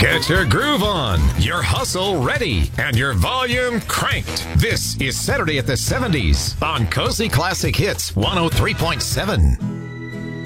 Get your groove on, your hustle ready, and your volume cranked. This is Saturday at the 70s on Cozy Classic Hits 103.7.